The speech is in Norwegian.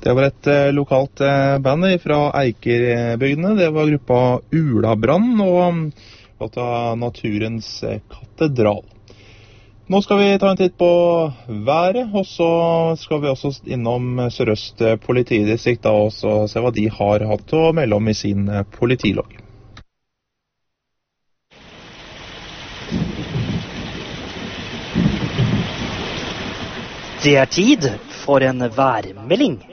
Det var et lokalt band fra Eikerbygdene. Det var gruppa Ulabrann og låta Naturens katedral. Nå skal vi ta en titt på været, og så skal vi også innom Sør-Øst politidistrikt og se hva de har hatt å melde om i sin politilog. Det er tid for en værmelding.